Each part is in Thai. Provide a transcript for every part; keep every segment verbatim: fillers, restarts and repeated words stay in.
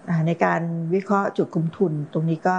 ในการวิเคราะห์จุดคุ้มทุนตรงนี้ก็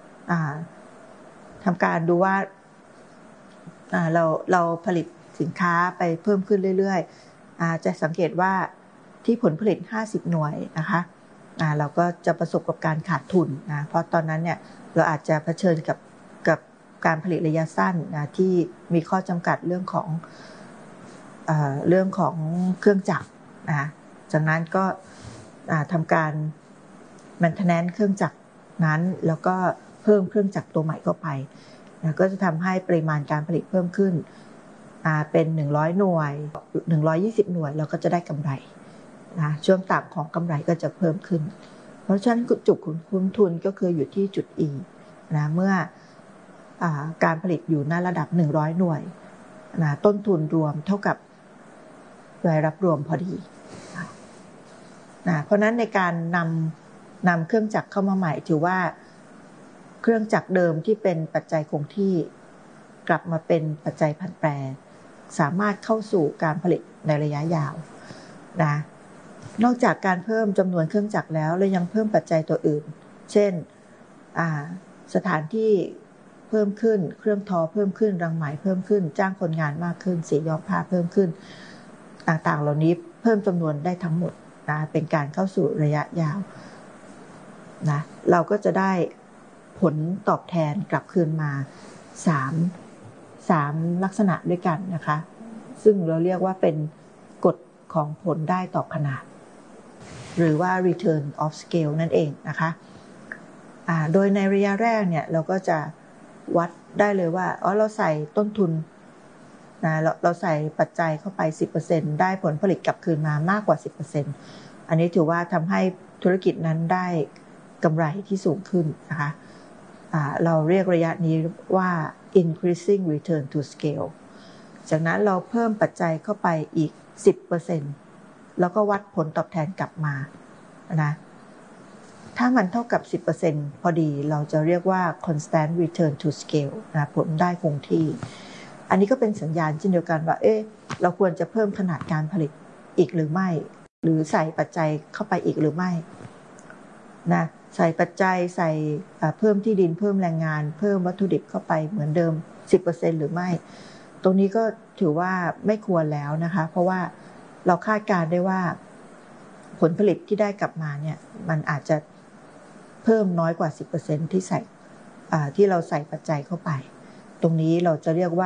ทำการดูว่าเราเราผลิตสินค้าไปเพิ่มขึ้นเรื่อยๆจะสังเกตว่าที่ผลผลิตห้าสิบหน่วยนะคะเราก็จะประสบกับการขาดทุนนะเพราะตอนนั้นเนี่ยเราอาจจะเผชิญกับกับการผลิตระยะสั้นนะที่มีข้อจำกัดเรื่องของเอ่อเรื่องของเครื่องจักรนะจากนั้นก็ทำการ maintenance เครื่องจักรนั้นแล้วก็เพิ่มเครื่องจักรตัวใหม่เข้าไปนะก็จะทำให้ปริมาณการผลิตเพิ่มขึ้นเป็นหนึ่งร้อยหน่วยหนึ่งร้อยยี่สิบหน่วยเราก็จะได้กำไรนะช่วงต่ำของกำไรก็จะเพิ่มขึ้นเพราะฉะนั้นจุดคุ้มทุนก็คืออยู่ที่จุด E นะเมื่อการผลิตอยู่ในระดับหนึ่งร้อยหน่วยนะต้นทุนรวมเท่ากับรายรับรวมพอดีนะเพราะนั้นในการนำนำเครื่องจักรเข้ามาใหม่ถือว่าเครื่องจักรเดิมที่เป็นปัจจัยคงที่กลับมาเป็นปัจจัยผันแปรสามารถเข้าสู่การผลิตในระยะยาวนะนอกจากการเพิ่มจำนวนเครื่องจักรแล้วเรายังเพิ่มปัจจัยตัวอื่นเช่นสถานที่เพิ่มขึ้นเครื่องทอเพิ่มขึ้นรังไหมเพิ่มขึ้นจ้างคนงานมากขึ้นสีย้อมผ้าเพิ่มขึ้นต่างๆเหล่านี้เพิ่มจำนวนได้ทั้งหมดนะเป็นการเข้าสู่ระยะยาวนะเราก็จะได้ผลตอบแทนกลับคืนมาสามสามลักษณะด้วยกันนะคะซึ่งเราเรียกว่าเป็นกฎของผลได้ต่อขนาดหรือว่า return of scale นั่นเองนะคะโดยในระยะแรกเนี่ยเราก็จะวัดได้เลยว่าอ๋อเราใส่ต้นทุนนะเราเราใส่ปัจจัยเข้าไป สิบเปอร์เซ็นต์ ได้ผลผลิตกลับคืนมามากกว่า สิบเปอร์เซ็นต์ อันนี้ถือว่าทำให้ธุรกิจนั้นได้กำไรที่สูงขึ้นนะคะเราเรียกระยะนี้ว่า increasing return to scale จากนั้นเราเพิ่มปัจจัยเข้าไปอีก สิบเปอร์เซ็นต์ แล้วก็วัดผลตอบแทนกลับมานะถ้ามันเท่ากับ สิบเปอร์เซ็นต์ พอดีเราจะเรียกว่า constant return to scale นะผลได้คงที่อันนี้ก็เป็นสัญญาณเช่นเดียวกันว่าเอ๊ะเราควรจะเพิ่มขนาดการผลิตอีกหรือไม่หรือใส่ปัจจัยเข้าไปอีกหรือไม่นะใส่ปัจจัยใส่เพิ่มที่ดินเพิ่มแรงงานเพิ่มวัตถุดิบเข้าไปเหมือนเดิม สิบเปอร์เซ็นต์ หรือไม่ตรงนี้ก็ถือว่าไม่ควรแล้วนะคะเพราะว่าเราคาดการณ์ได้ว่าผลผลิตที่ได้กลับมาเนี่ยมันอาจจะเพิ่มน้อยกว่า สิบเปอร์เซ็นต์ ที่ใส่ที่เราใส่ปัจจัยเข้าไปตรงนี้เราจะเรียกว่า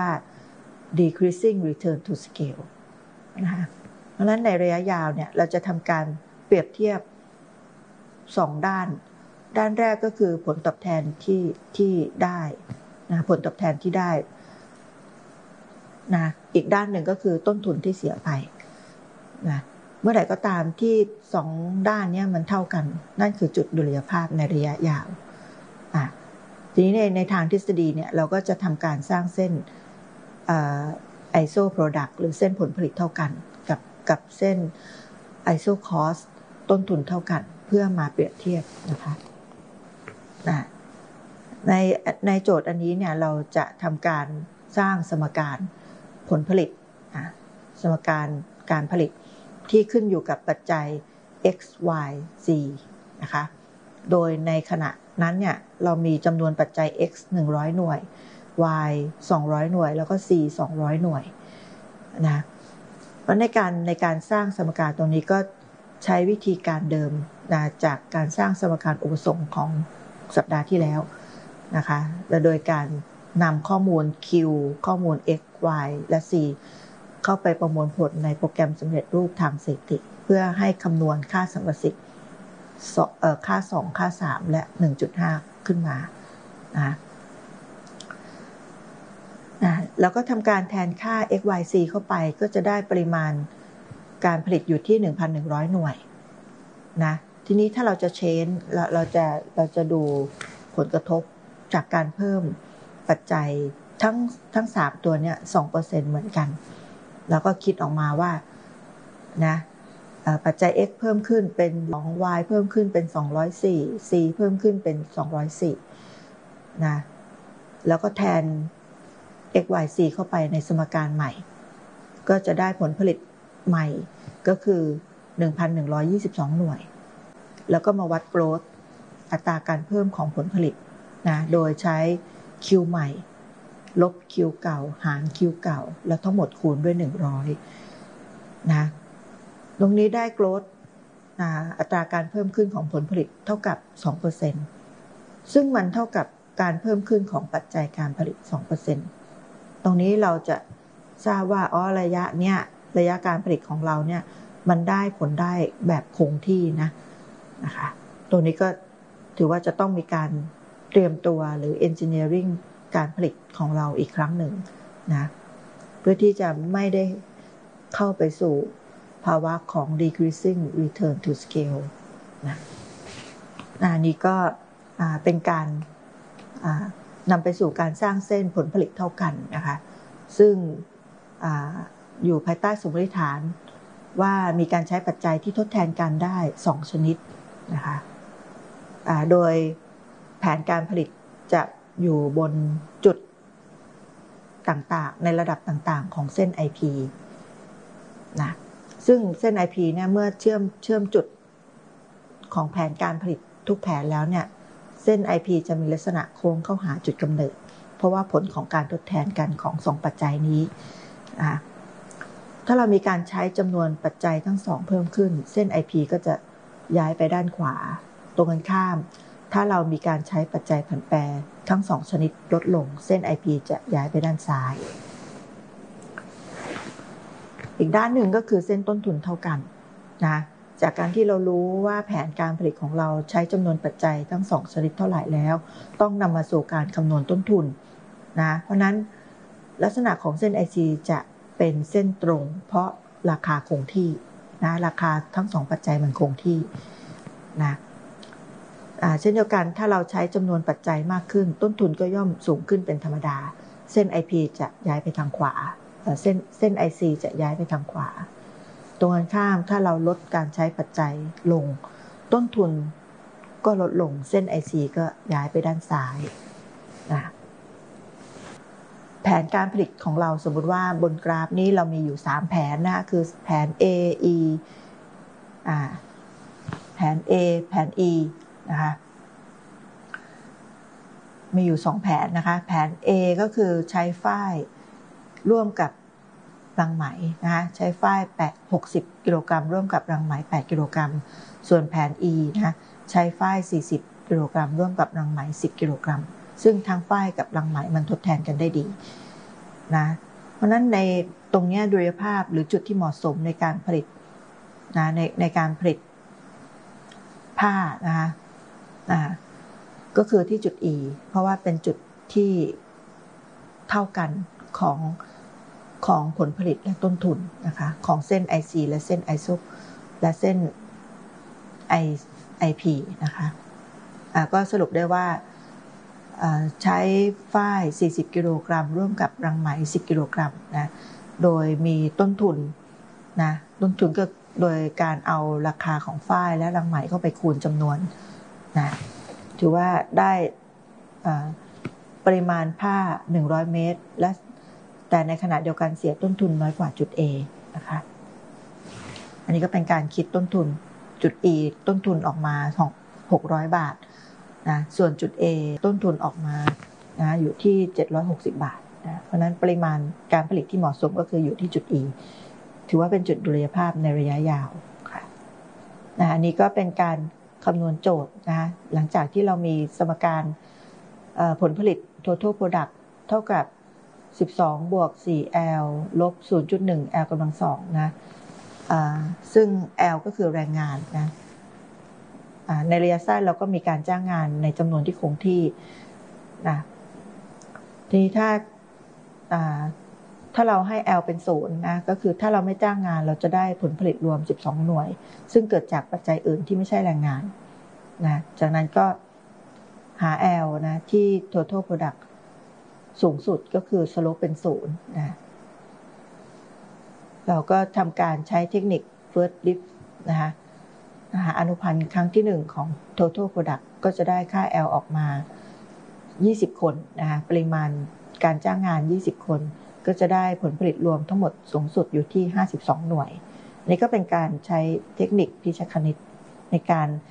decreasing return to scale นะคะเพราะฉะนั้นในระยะยาวเนี่ยเราจะทำการเปรียบเทียบสองด้านด้านแรกก็คือผลตอบแทนที่ที่ได้นะผลตอบแทนที่ได้นะอีกด้านหนึ่งก็คือต้นทุนที่เสียไปนะเมื่อไหร่ก็ตามที่สองด้านนี้มันเท่ากันนั่นคือจุดดุลยภาพในระยะยาวอ่ะทีนี้ในในทางทฤษฎีเนี่ยเราก็จะทำการสร้างเส้นไอโซ product หรือเส้นผลผลิตเท่ากันกับกับเส้น ไอโซ cost ต้นทุนเท่ากันเพื่อมาเปรียบเทียบนะคะนะในในโจทย์อันนี้เนี่ยเราจะทำการสร้างสมการผลผลิตสมการการผลิตที่ขึ้นอยู่กับปัจจัย x y z นะคะโดยในขณะนั้นเนี่ยเรามีจำนวนปัจจัย x หนึ่งร้อยหน่วย y สองร้อยหน่วยแล้วก็ z สองร้อยหน่วยนะเพราะในการในการสร้างสมการตรงนี้ก็ใช้วิธีการเดิมนะจากการสร้างสมการอุปสงค์ของสัปดาห์ที่แล้วนะคะโดยการนำข้อมูล q ข้อมูล x y และ z เข้าไปประมวลผลในโปรแกรมสำเร็จรูปทางสถิติเพื่อให้คำนวณค่าสัมประสิทธิ์ค่าสองค่าสามและ หนึ่งจุดห้า ขึ้นมานะนะแล้วก็ทำการแทนค่า x y z เข้าไปก็จะได้ปริมาณการผลิตอยู่ที่ หนึ่งพันหนึ่งร้อย หน่วยนะทีนี้ถ้าเราจะเชนเราเราจะเราจะดูผลกระทบจากการเพิ่มปัจจัยทั้งทั้งสามตัวเนี้ย สองเปอร์เซ็นต์ เหมือนกันแล้วก็คิดออกมาว่านะปัจจัย x เพิ่มขึ้นเป็นสอง y เพิ่มขึ้นเป็นสองร้อยสี่ z เพิ่มขึ้นเป็นสองร้อยสี่นะแล้วก็แทน x y z เข้าไปในสมการใหม่ก็จะได้ผลผลิตใหม่ก็คือ หนึ่งพันหนึ่งร้อยยี่สิบสอง หน่วยแล้วก็มาวัด growth อัตราการเพิ่มของผลผลิตนะโดยใช้ Q ใหม่ลบ Q เก่าหาร Q เก่าแล้วทั้งหมดคูณด้วยหนึ่งร้อยนะตรงนี้ได้ growth นะอัตราการเพิ่มขึ้นของผลผลิตเท่ากับ สองเปอร์เซ็นต์ ซึ่งมันเท่ากับการเพิ่มขึ้นของปัจจัยการผลิต สองเปอร์เซ็นต์ ตรงนี้เราจะทราบว่าอ๋อระยะเนี้ยระยะการผลิตของเราเนี่ยมันได้ผลได้แบบคงที่นะนะคะตัวนี้ก็ถือว่าจะต้องมีการเตรียมตัวหรือ engineering การผลิตของเราอีกครั้งหนึ่งนะเพื่อที่จะไม่ได้เข้าไปสู่ภาวะของ decreasing return to scale นะอันนี้ก็เป็นการนำไปสู่การสร้างเส้นผลผลิตเท่ากันนะคะซึ่ง อ, อยู่ภายใต้สมมติฐานว่ามีการใช้ปัจจัยที่ทดแทนกันได้สองชนิดนะคะโดยแผนการผลิตจะอยู่บนจุดต่างๆในระดับต่างๆของเส้น ไอ พี นะซึ่งเส้น ไอ พี เนี่ยเมื่อเชื่อมเชื่อมจุดของแผนการผลิตทุกแผนแล้วเนี่ยเส้น ไอ พี จะมีลักษณะโค้งเข้าหาจุดกำเนิดเพราะว่าผลของการทดแทนกันของสองปัจจัยนี้ถ้าเรามีการใช้จำนวนปัจจัยทั้งสองเพิ่มขึ้นเส้น ไอ พี ก็จะย้ายไปด้านขวาตรงกันข้ามถ้าเรามีการใช้ปัจจัยผันแปรทั้งสองชนิดลดลงเส้น ไอ พี จะย้ายไปด้านซ้ายอีกด้านหนึ่งก็คือเส้นต้นทุนเท่ากันนะจากการที่เรารู้ว่าแผนการผลิตของเราใช้จำนวนปัจจัยทั้งสองชนิดเท่าไหร่แล้วต้องนำมาสู่การคำนวณต้นทุนนะเพราะนั้นลักษณะของเส้น ไอ ซี จะเป็นเส้นตรงเพราะราคาคงที่นะราคาทั้งสองปัจจัยมันคงที่นะเช่นเดียวกันถ้าเราใช้จำนวนปัจจัยมากขึ้นต้นทุนก็ย่อมสูงขึ้นเป็นธรรมดาเส้น ไอ พี จะย้ายไปทางขวาเส้นเส้น ไอ ซี จะย้ายไปทางขวาตรงกันข้ามถ้าเราลดการใช้ปัจจัยลงต้นทุนก็ลดลงเส้น ไอ ซี ก็ย้ายไปด้านซ้ายนะแผนการผลิตของเราสมมุติว่าบนกราฟนี้เรามีอยู่สามแผนนะคือแผน A E อ่าแผน A แผน E นะคะมีอยู่สองแผนนะคะแผน A ก็คือใช้ฝ้ายร่วมกับรังไหมนะคะใช้ฝ้ายแปด หกสิบกิโลกรัมร่วมกับรังไหมแปดกิโลกรัมส่วนแผน E นะคะใช้ฝ้ายสี่สิบกิโลกรัมร่วมกับรังไหมสิบกิโลกรัมซึ่งทั้งฝ้ายกับรังไหมมันทดแทนกันได้ดีนะเพราะฉะนั้นในตรงนี้ดุลยภาพหรือจุดที่เหมาะสมในการผลิตนะในในการผลิตผ้านะคะอ่าก็คือที่จุด E เพราะว่าเป็นจุดที่เท่ากันของของผลผลิตและต้นทุนนะคะของเส้น ไอ ซี และเส้น ไอ เอส โอ และเส้น ไอ พี นะคะอ่าก็สรุปได้ว่าใช้ฝ้ายสี่สิบกิโลกรัมร่วมกับรังไหมสิบกิโลกรัมนะโดยมีต้นทุนนะต้นทุนก็โดยการเอาราคาของฝ้ายและรังไหมเข้าไปคูณจำนวนนะถือว่าได้ปริมาณผ้าหนึ่งร้อยเมตรและแต่ในขณะเดียวกันเสียต้นทุนน้อยกว่าจุด A นะคะอันนี้ก็เป็นการคิดต้นทุนจุด E ต้นทุนออกมาหกร้อยบาทนะส่วนจุด A ต้นทุนออกมานะอยู่ที่เจ็ดร้อยหกสิบบาทนะเพราะนั้นปริมาณการผลิตที่เหมาะสมก็คืออยู่ที่จุด E ถือว่าเป็นจุดดุลยภาพในระยะยาวค่ะนะอันนี้ก็เป็นการคำนวณโจทย์นะหลังจากที่เรามีสมการผลผลิต total product เท่ากับสิบสองบวก สี่ L ลบ ศูนย์จุดหนึ่ง L กำลังสองนะซึ่ง L ก็คือแรงงานนะในระยะสั้นเราก็มีการจ้างงานในจำนวนที่คงที่นะทีนี้ถ้าถ้าเราให้ L เป็นศูนย์นะก็คือถ้าเราไม่จ้างงานเราจะได้ผลผลิตรวมสิบสองหน่วยซึ่งเกิดจากปัจจัยอื่นที่ไม่ใช่แรงงานนะจากนั้นก็หา L นะที่ total product สูงสุดก็คือ slope เป็นศูนย์นะเราก็ทำการใช้เทคนิค first lift นะคะหาอนุพันธ์ครั้งที่หนึ่งของ total product ก็จะได้ค่า L ออกมายี่สิบคนนะคะปริมาณการจ้างงานยี่สิบคนก็จะได้ผลผลิตรวมทั้งหมดสูงสุดอยู่ที่ห้าสิบสองหน่วยนี่ก็เป็นการใช้เทคนิคพิชคณิตในการ